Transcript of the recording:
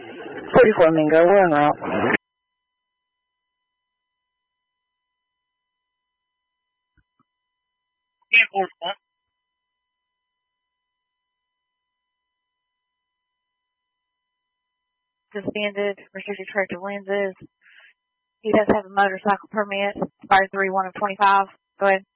44 Mingo, we're en route. Suspended, restricted corrective lenses. He does have a motorcycle permit, 531 of 25. Go ahead.